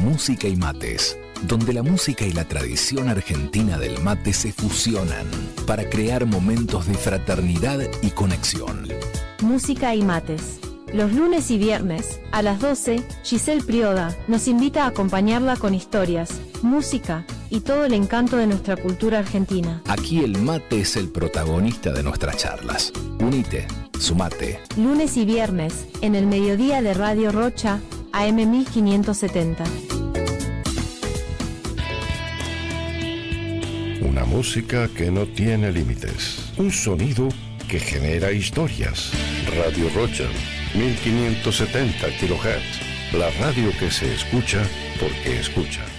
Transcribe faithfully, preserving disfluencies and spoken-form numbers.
Música y mates, donde la música y la tradición argentina del mate se fusionan para crear momentos de fraternidad y conexión. Música y mates. Los lunes y viernes, a las doce, Giselle Prioda nos invita a acompañarla con historias, música y todo el encanto de nuestra cultura argentina. Aquí el mate es el protagonista de nuestras charlas. Unite, sumate. Lunes y viernes, en el mediodía de Radio Rocha, A M mil quinientos setenta. Una música que no tiene límites. Un sonido que genera historias. Radio Rocha, mil quinientos setenta kilohertz. La radio que se escucha porque escucha.